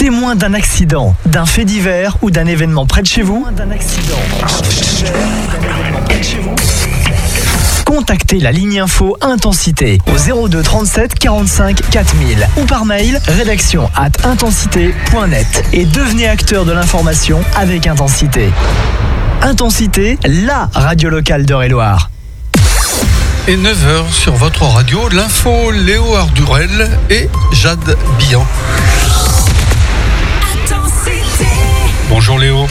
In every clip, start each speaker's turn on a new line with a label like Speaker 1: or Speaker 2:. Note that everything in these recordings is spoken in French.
Speaker 1: Témoin d'un accident, d'un fait divers ou d'un événement près de chez vous. Contactez la ligne info Intensité au 02 37 45 4000 ou par mail rédaction@intensité.net et devenez acteur de l'information avec Intensité. Intensité, la radio locale d'Eure-et-Loir.
Speaker 2: Et 9h sur votre radio, l'info Léo Ardurel et Jade Bihan. Bonjour Léo.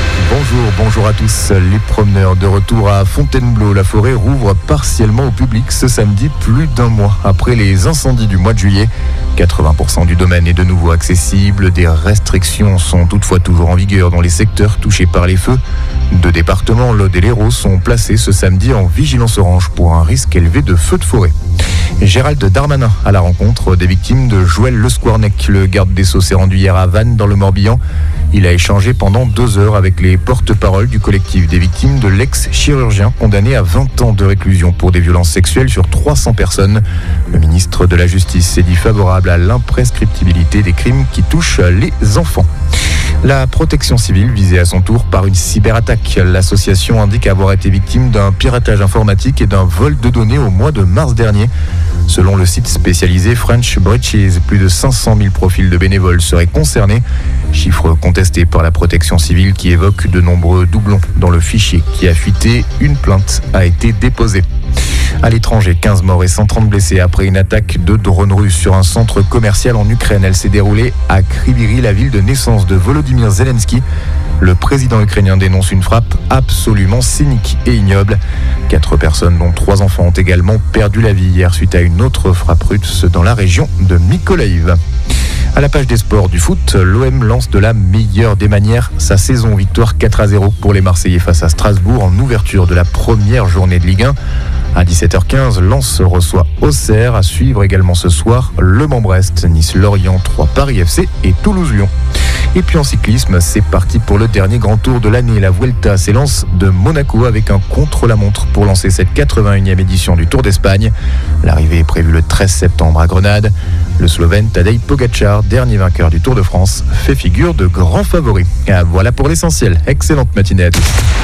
Speaker 3: Bonjour à tous. Les promeneurs de retour à Fontainebleau. La forêt rouvre partiellement au public ce samedi, plus d'un mois après les incendies du mois de juillet. 80% du domaine est de nouveau accessible. Des restrictions sont toutefois toujours en vigueur dans les secteurs touchés par les feux. 2 départements, l'Aude et l'Hérault, sont placés ce samedi en vigilance orange pour un risque élevé de feux de forêt. Gérald Darmanin à la rencontre des victimes de Joël Le Squarnec. Le garde des Sceaux s'est rendu hier à Vannes dans le Morbihan. Il a échangé pendant 2 heures avec les porte-paroles du collectif des victimes de l'ex-chirurgien condamné à 20 ans de réclusion pour des violences sexuelles sur 300 personnes. Le ministre de la Justice s'est dit favorable à l'imprescriptibilité des crimes qui touchent les enfants. La protection civile visée à son tour par une cyberattaque. L'association indique avoir été victime d'un piratage informatique et d'un vol de données au mois de mars dernier. Selon le site spécialisé French Breaches, plus de 500 000 profils de bénévoles seraient concernés. Chiffre contesté par la protection civile qui évoque de nombreux doublons dans le fichier qui a fuité. Une plainte a été déposée. À l'étranger, 15 morts et 130 blessés après une attaque de drones russes sur un centre commercial en Ukraine. Elle s'est déroulée à Kryvyi, la ville de naissance de Volodymyr Zelensky. Le président ukrainien dénonce une frappe absolument cynique et ignoble. 4 personnes, dont 3 enfants, ont également perdu la vie hier suite à une autre frappe russe dans la région de Mykolaïv. À la page des sports du foot, l'OM lance de la meilleure des manières sa saison. Victoire 4-0 pour les Marseillais face à Strasbourg en ouverture de la première journée de Ligue 1. À 17h15, Lens reçoit Auxerre. À suivre également ce soir, Le Mans-Brest, Nice-Lorient, 3 Paris FC et Toulouse-Lyon. Et puis en cyclisme, c'est parti pour le dernier grand tour de l'année. La Vuelta s'élance de Monaco avec un contre-la-montre pour lancer cette 81e édition du Tour d'Espagne. L'arrivée est prévue le 13 septembre à Grenade. Le Slovène Tadej Pogačar, dernier vainqueur du Tour de France, fait figure de grand favori. Et voilà pour l'essentiel. Excellente matinée à tous.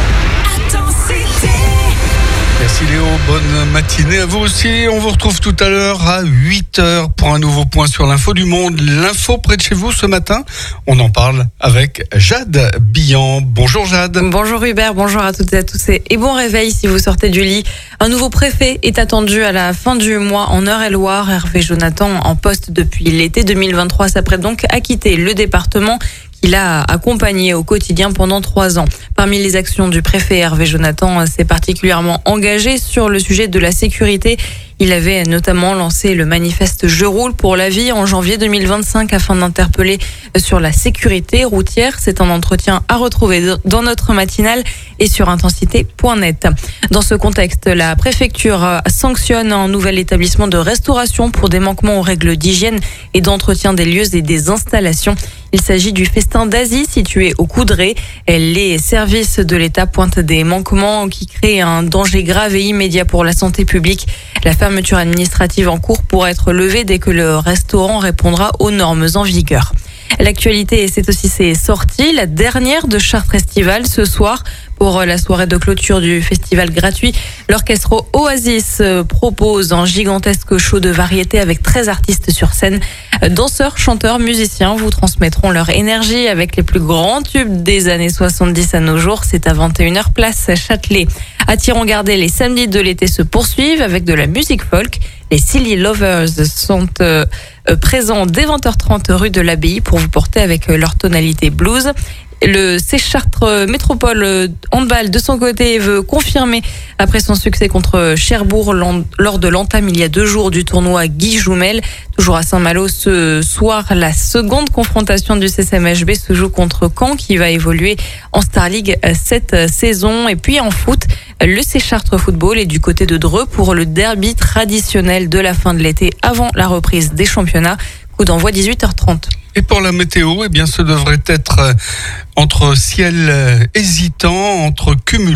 Speaker 2: Merci Léo, bonne matinée à vous aussi. On vous retrouve tout à l'heure à 8h pour un nouveau point sur l'info du monde. L'info près de chez vous ce matin, on en parle avec Jade Bihan. Bonjour Jade.
Speaker 4: Bonjour Hubert, bonjour à toutes et à tous et bon réveil si vous sortez du lit. Un nouveau préfet est attendu à la fin du mois en Eure-et-Loir. Hervé Jonathan, en poste depuis l'été 2023, s'apprête donc à quitter le département qu'il a accompagné au quotidien pendant 3 ans. Parmi les actions du préfet, Hervé Jonathan s'est particulièrement engagé sur le sujet de la sécurité. Il avait notamment lancé le manifeste « Je roule pour la vie » en janvier 2025 afin d'interpeller sur la sécurité routière. C'est un entretien à retrouver dans notre matinale et sur intensité.net. Dans ce contexte, la préfecture sanctionne un nouvel établissement de restauration pour des manquements aux règles d'hygiène et d'entretien des lieux et des installations. Il s'agit du Festin d'Asie situé au Coudray. Les services de l'État pointent des manquements qui créent un danger grave et immédiat pour la santé publique. La fermeture administrative en cours pourra être levée dès que le restaurant répondra aux normes en vigueur. L'actualité, c'est aussi ses sorties. La dernière de Chartres Festival ce soir. Pour la soirée de clôture du festival gratuit, l'orchestre Oasis propose un gigantesque show de variété avec 13 artistes sur scène. Danseurs, chanteurs, musiciens vous transmettront leur énergie avec les plus grands tubes des années 70 à nos jours. C'est à 21h place Châtelet. À Tiron-Gardais, les samedis de l'été se poursuivent avec de la musique folk. Les Silly Lovers sont présents dès 20h30 rue de l'Abbaye pour vous porter avec leur tonalité blues. Le C Chartres Métropole Handball de son côté veut confirmer après son succès contre Cherbourg lors de l'entame il y a 2 jours du tournoi Guy Joumel. Toujours à Saint-Malo ce soir, la seconde confrontation du CCMHB se joue contre Caen qui va évoluer en Star League cette saison. Et puis en foot, le C Chartres Football est du côté de Dreux pour le derby traditionnel de la fin de l'été avant la reprise des championnats. Coup d'envoi 18h30.
Speaker 2: Et pour la météo, eh bien, ce devrait être entre ciel hésitant, entre cumul